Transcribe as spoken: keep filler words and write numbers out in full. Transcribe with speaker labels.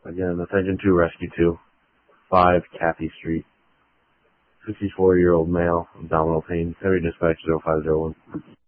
Speaker 1: Again, attention to Rescue two, five Cathy Street. fifty-four-year-old male, abdominal pain. Heavy dispatch zero five zero one.